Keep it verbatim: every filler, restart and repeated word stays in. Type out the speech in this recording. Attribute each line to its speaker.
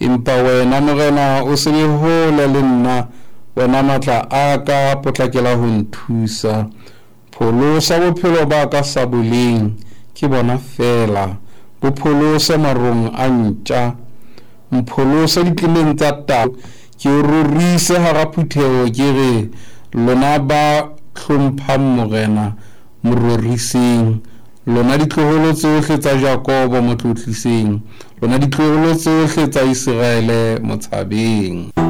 Speaker 1: empa wena Morena o se le hole le nna, wena matla a ka potlakela ho nthusa. Pholosa bophelo ba ka sa boleng ke bona fela, bopholosa marong a ntja, mpholosa ditleleng tsa tao, ke o rorise hara phutheho ke re lona ba hlomphang Morena mororiseng, lona ditloholo tsohle tsa Jakobo motlotliseng, lona ditloholo tsohle tsa Israele motshabeng.